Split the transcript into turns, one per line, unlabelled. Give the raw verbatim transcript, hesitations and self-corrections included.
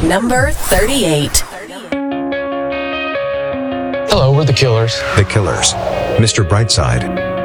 Number thirty-eight.
Hello, we're the Killers.
The Killers. Mister Brightside.